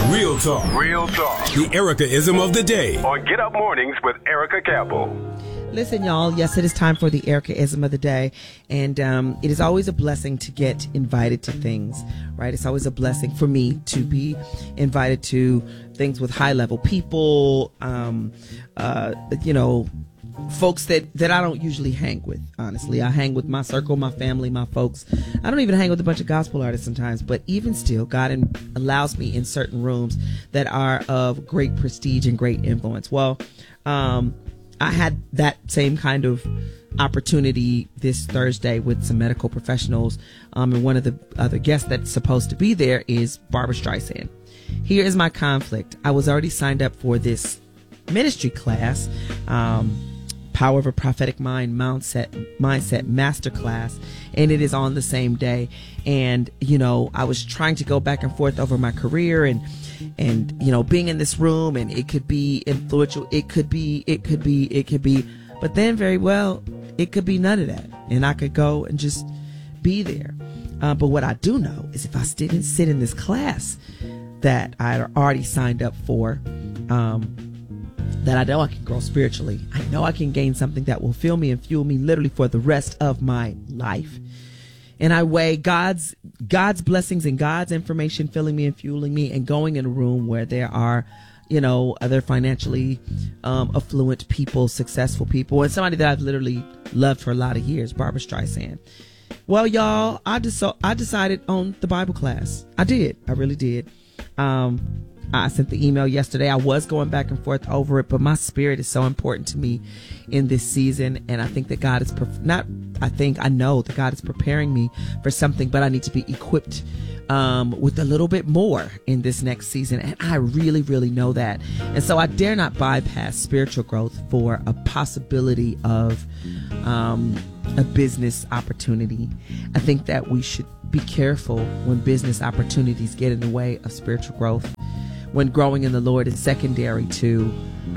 Real talk. Real talk. The Erica-ism of the day. On Get Up Mornings with Erica Campbell. Listen, y'all. Yes, it is time for the Erica-ism of the day. And it is always a blessing to get invited to things, right? It's always a blessing for me to be invited to things with high-level people, folks that I don't usually hang with, honestly. I hang with my circle, my family, my folks. I don't even hang with a bunch of gospel artists sometimes, but even still, God allows me in certain rooms that are of great prestige and great influence. Well, I had that same kind of opportunity this Thursday with some medical professionals, and one of the other guests that's supposed to be there is Barbara Streisand. Here is my conflict. I was already signed up for this ministry class, Power of a Prophetic Mind Mindset Masterclass, and it is on the same day. And I was trying to go back and forth over my career and being in this room, and it could be influential, it could be, but then very well it could be none of that, and I could go and just be there. But what I do know is if I didn't sit in this class that I had already signed up for, that I know I can grow spiritually. I know I can gain something that will fill me and fuel me literally for the rest of my life. And I weigh God's blessings and God's information filling me and fueling me, and going in a room where there are, other financially affluent people, successful people, and somebody that I've literally loved for a lot of years, Barbara Streisand. Well, y'all, I decided on the Bible class. I did. I really did. I sent the email yesterday. I was going back and forth over it, but my spirit is so important to me in this season. And I think that God is, I know that God is preparing me for something, but I need to be equipped with a little bit more in this next season. And I really, really know that. And so I dare not bypass spiritual growth for a possibility of a business opportunity. I think that we should be careful when business opportunities get in the way of spiritual growth, when growing in the Lord is secondary to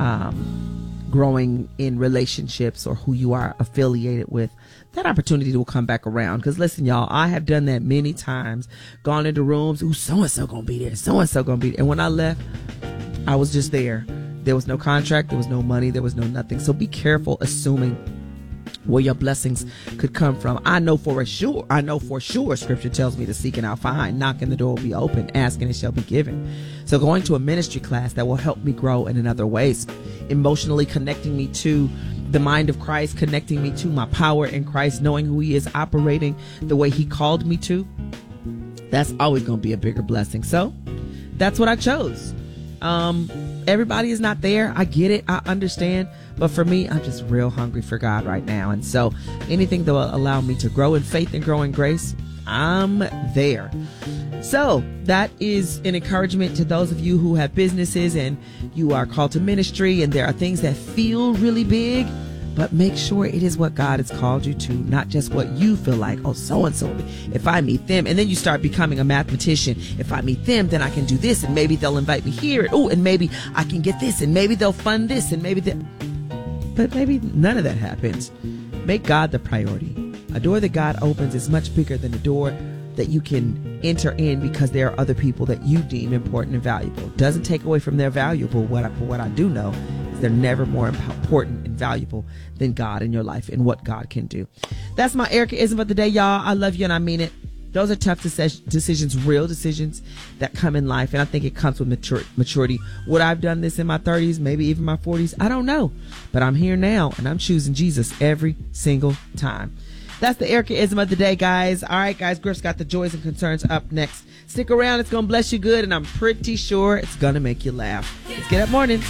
growing in relationships or who you are affiliated with. That opportunity will come back around. Because listen, y'all, I have done that many times. Gone into rooms, ooh, so-and-so gonna be there, so-and-so gonna be there. And when I left, I was just there. There was no contract, there was no money, there was no nothing. So be careful assuming where your blessings could come from. I know for sure, scripture tells me to seek and I'll find, knock and the door will be open, ask and it shall be given. So going to a ministry class that will help me grow in other ways, emotionally connecting me to the mind of Christ, connecting me to my power in Christ, knowing who he is, operating the way he called me to, that's always going to be a bigger blessing. So that's what I chose. Everybody is not there. I get it. I understand. But for me, I'm just real hungry for God right now. And so anything that will allow me to grow in faith and grow in grace, I'm there. So that is an encouragement to those of you who have businesses and you are called to ministry, and there are things that feel really big, but make sure it is what God has called you to, not just what you feel like. Oh, so-and-so, if I meet them, and then you start becoming a mathematician. If I meet them, then I can do this, and maybe they'll invite me here. Oh, and maybe I can get this, and maybe they'll fund this, and maybe that. But maybe none of that happens. Make God the priority. A door that God opens is much bigger than a door that you can enter in because there are other people that you deem important and valuable. Doesn't take away from their valuable. What I do know is they're never more important and valuable than God in your life and what God can do. That's my Erica-ism of the day, y'all. I love you and I mean it. Those are tough decisions, real decisions that come in life. And I think it comes with maturity. Would I have done this in my 30s, maybe even my 40s? I don't know. But I'm here now and I'm choosing Jesus every single time. That's the Erica-ism of the day, guys. All right, guys. Griff's got the joys and concerns up next. Stick around. It's going to bless you good. And I'm pretty sure it's going to make you laugh. Let's get up mornings.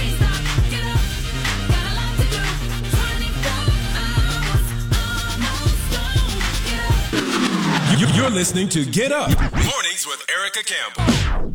You're listening to Get Up Mornings with Erica Campbell.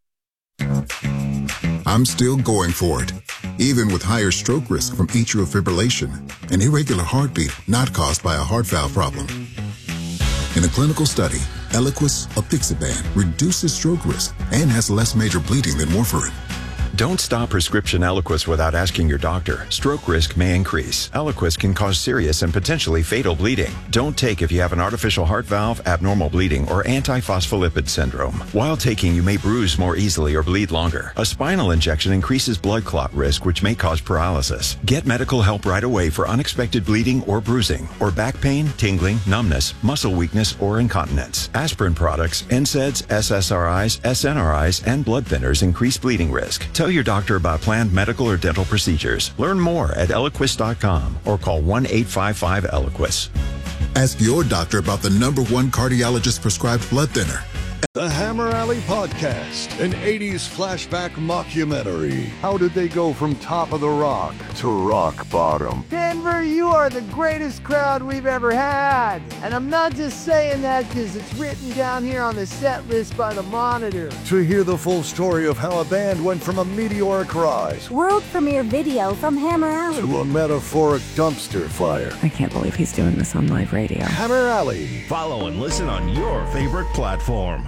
I'm still going for it, even with higher stroke risk from atrial fibrillation, an irregular heartbeat not caused by a heart valve problem. In a clinical study, Eliquis apixaban reduces stroke risk and has less major bleeding than warfarin. Don't stop prescription Eliquis without asking your doctor. Stroke risk may increase. Eliquis can cause serious and potentially fatal bleeding. Don't take if you have an artificial heart valve, abnormal bleeding, or antiphospholipid syndrome. While taking, you may bruise more easily or bleed longer. A spinal injection increases blood clot risk, which may cause paralysis. Get medical help right away for unexpected bleeding or bruising, or back pain, tingling, numbness, muscle weakness, or incontinence. Aspirin products, NSAIDs, SSRIs, SNRIs, and blood thinners increase bleeding risk. Tell your doctor about planned medical or dental procedures. Learn more at Eliquis.com or call 1-855-ELIQUIS. Ask your doctor about the #1 cardiologist prescribed blood thinner. The Hammer Alley Podcast, an 80s flashback mockumentary. How did they go from top of the rock to rock bottom? Denver, you are the greatest crowd we've ever had. And I'm not just saying that because it's written down here on the set list by the Monitor. To hear the full story of how a band went from a meteoric rise, world premiere video from Hammer Alley, to a metaphoric dumpster fire. I can't believe he's doing this on live radio. Hammer Alley. Follow and listen on your favorite platform.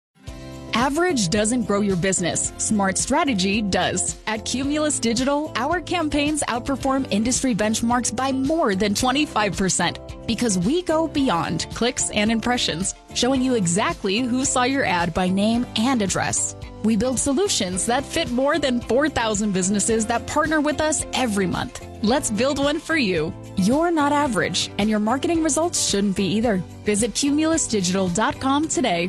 Average doesn't grow your business. Smart strategy does. At Cumulus Digital, our campaigns outperform industry benchmarks by more than 25% because we go beyond clicks and impressions, showing you exactly who saw your ad by name and address. We build solutions that fit more than 4,000 businesses that partner with us every month. Let's build one for you. You're not average, and your marketing results shouldn't be either. Visit cumulusdigital.com today.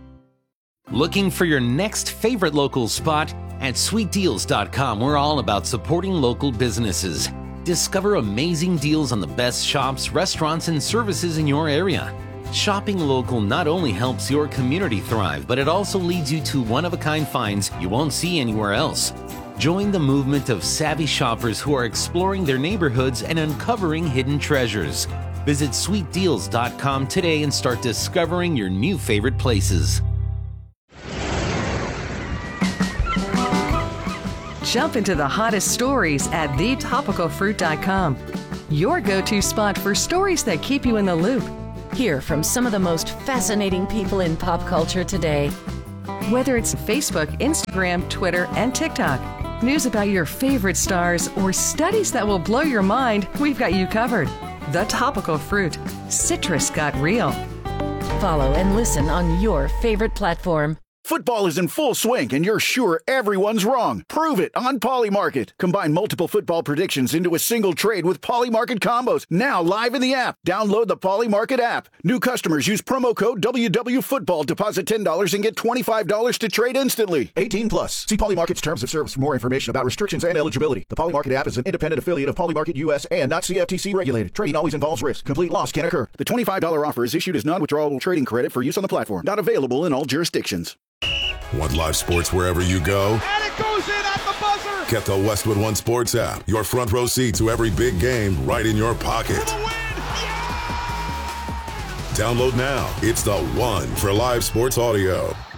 Looking for your next favorite local spot? At sweetdeals.com, we're all about supporting local businesses. Discover amazing deals on the best shops, restaurants, and services in your area. Shopping local not only helps your community thrive, but it also leads you to one-of-a-kind finds you won't see anywhere else. Join the movement of savvy shoppers who are exploring their neighborhoods and uncovering hidden treasures. Visit sweetdeals.com today and start discovering your new favorite places. Jump into the hottest stories at thetopicalfruit.com. Your go-to spot for stories that keep you in the loop. Hear from some of the most fascinating people in pop culture today. Whether it's Facebook, Instagram, Twitter, and TikTok, news about your favorite stars, or studies that will blow your mind, we've got you covered. The Topical Fruit. Citrus got real. Follow and listen on your favorite platform. Football is in full swing, and you're sure everyone's wrong. Prove it on Polymarket. Combine multiple football predictions into a single trade with Polymarket combos. Now live in the app. Download the Polymarket app. New customers use promo code WWFootball. Deposit $10 and get $25 to trade instantly. 18 plus. See Polymarket's terms of service for more information about restrictions and eligibility. The Polymarket app is an independent affiliate of Polymarket US and not CFTC regulated. Trading always involves risk. Complete loss can occur. The $25 offer is issued as non-withdrawable trading credit for use on the platform. Not available in all jurisdictions. Want live sports wherever you go? And it goes in at the buzzer! Get the Westwood One Sports app. Your front row seat to every big game right in your pocket. Yeah! Download now. It's the one for live sports audio.